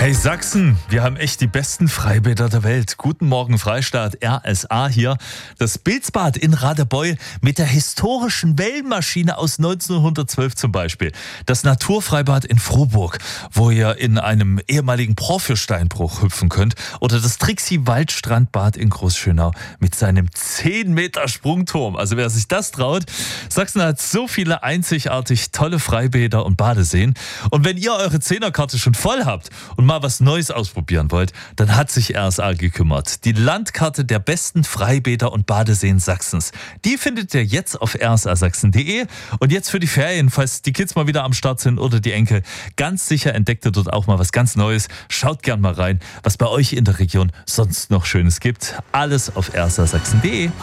Hey Sachsen, wir haben echt die besten Freibäder der Welt. Guten Morgen Freistaat, RSA hier. Das Bilzbad in Radebeul mit der historischen Wellenmaschine aus 1912 zum Beispiel. Das Naturfreibad in Frohburg, wo ihr in einem ehemaligen Porphyrsteinbruch hüpfen könnt. Oder das Trixie-Waldstrandbad in Großschönau mit seinem 10 Meter Sprungturm. Also wer sich das traut, Sachsen hat so viele einzigartig tolle Freibäder und Badeseen. Und wenn ihr eure Zehnerkarte schon voll habt und mal was Neues ausprobieren wollt, dann hat sich RSA gekümmert. Die Landkarte der besten Freibäder und Badeseen Sachsens. Die findet ihr jetzt auf rsasachsen.de. Und jetzt für die Ferien, falls die Kids mal wieder am Start sind oder die Enkel, ganz sicher entdeckt ihr dort auch mal was ganz Neues. Schaut gern mal rein, was bei euch in der Region sonst noch Schönes gibt. Alles auf rsasachsen.de.